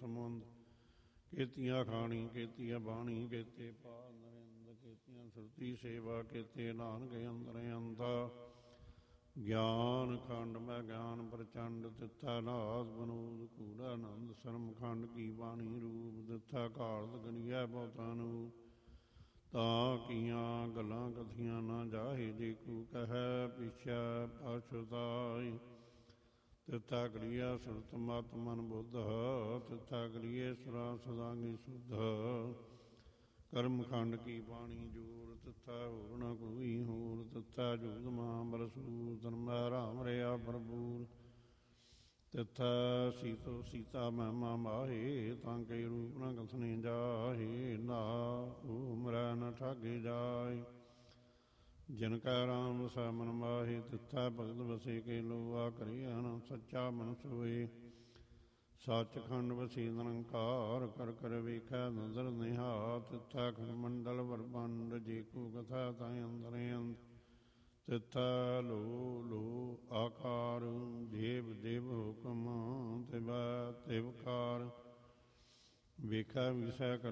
ਸਮੁੰਦ ਕੀਤੀਆਂ ਖਾਣੀ ਕੀਤੀਆਂ ਬਾਣੀ ਕੀਤੇ ਪਾਲ ਨਰਿੰਦ ਕੀਤੀਆਂ ਸੁਰਤੀ ਸੇਵਾ ਕੀਤੇ ਨਾਨਕ ਅੰਦਰ ਅੰਤਾ ਗਿਆਨ ਖੰਡ ਮੈਂ ਗਿਆਨ ਪ੍ਰਚੰਡ ਦਿੱਤਾ ਨਾਸ ਬਨੂਦ ਕੂੜਾ ਆਨੰਦ ਸਰਮ ਖੰਡ ਕੀ ਬਾਣੀ ਰੂਪ ਦਿੱਤਾ ਘਾਲਤ ਗਣੀਐ ਬਹੁਤਾਂ ਨੂੰ ਤਾਂ ਕੀਆਂ ਗੱਲਾਂ ਕਥੀਆਂ ਨਾ ਜਾਹੇ ਜੇ ਕੂ ਕਹੈ ਪਿਛੈ ਪਛੁਤਾਈ ਤਿੱਥਾ ਕਰੀਆ ਸੁਰਤ ਮਤ ਮਨ ਬੁੱਧ ਤਿੱਥਾ ਕਰੀਏ ਸੁਰਾ ਸਦਾਂਗੀ ਸੁਧ ਕਰਮ ਖੰਡ ਕੀ ਬਾਣੀ ਜੂਰ ਤਿੱਥਾ ਹੋਰ ਨ ਕੋਈ ਹੋਰ ਤਿੱਥਾ ਜੂਦ ਮਹਾਂਬਰਸੂਰ ਧਰਮੈ ਰਾਮ ਰਿਆ ਪ੍ਰਭੂਰ ਤਿੱਥਾ ਸੀਤੋ ਸੀਤਾ ਮਹਿਮਾ ਮਾਹੇ ਤਾਂ ਕਈ ਰੂਪ ਨ ਕਥਨੇ ਜਾਹੇ ਨਾ ਉਹ ਮਰੈ ਨ ਠਾਗੇ ਜਾਏ ਜਿਨ ਕੈ ਰਾਮ ਵਸੈ ਮਨ ਮਾਹੇ ਤਿੱਥਾ ਭਗਤ ਵਸੇ ਕੇ ਲੋਆ ਕਰੇ ਹਨ ਸੱਚਾ ਮਨ ਸੋਏ ਸੱਚਖੰਡ ਵਸੀ ਨਿਰੰਕਾਰ ਕਰ ਕਰ ਵੇਖੈ ਨਜ਼ਰ ਨਿਹਾਲ ਤਿੱਥਾ ਖੰਡ ਮੰਡਲ ਵਰਬੰਡ ਜੇ ਕੋ ਕਥਾ ਤਾਂ ਅੰਦਰ ਅੰਤ ਤਿੱਥਾ ਲੋ ਲੋ ਆਕਾਰ ਦੇਵ ਦੇਵ ਹੁਕਮ ਤਿਵੈ ਤਿਵਕਾਰ ਵੇਖੈ ਵਿਸੈ